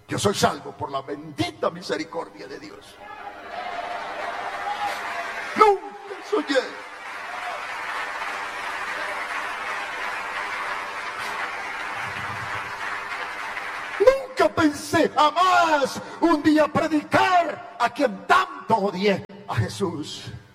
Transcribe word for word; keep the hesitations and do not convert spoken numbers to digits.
Yo soy salvo por la bendita misericordia de Dios. Nunca soñé. Nunca pensé jamás un día predicar a quien tanto odié, a Jesús.